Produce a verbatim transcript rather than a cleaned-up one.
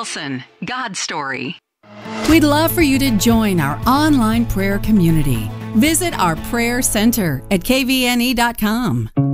Wilson, God's Story. We'd love for you to join our online prayer community. Visit our prayer center at k v n e dot com.